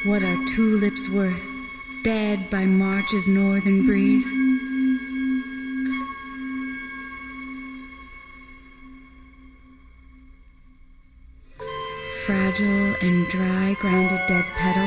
What are tulips worth, dead by March's northern breeze? Fragile and dry, grounded dead petals.